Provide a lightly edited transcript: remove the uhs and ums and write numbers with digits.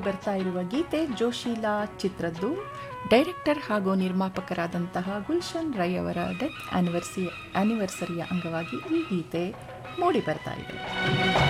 ಬರ್ತಾ ಇರುವ ಗೀತೆ ಜೋಶೀಲಾ ಚಿತ್ರದ್ದು. ಡೈರೆಕ್ಟರ್ ಹಾಗೂ ನಿರ್ಮಾಪಕರಾದಂತಹ ಗುಲ್ಶನ್ ರೈ ಅವರ ಡೆತ್ ಆನಿವರ್ಸರಿಯ ಅಂಗವಾಗಿ ಈ ಗೀತೆ ಮೂಡಿ ಬರ್ತಾ ಇದೆ.